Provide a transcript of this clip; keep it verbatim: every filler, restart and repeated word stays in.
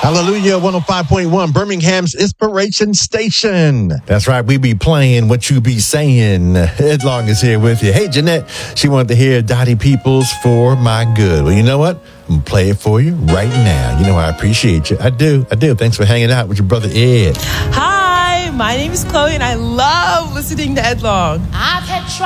Hallelujah, one oh five point one, Birmingham's Inspiration Station. That's right, we be playing what you be saying. Headlong is here with you. Hey, Jeanette, she wanted to hear Dottie Peoples For My Good. Well, you know what? I'm going to play it for you right now. You know I appreciate you. I do, I do. Thanks for hanging out with your brother Ed. Hi, my name is Chloe, and I love listening to Ed Long. I've had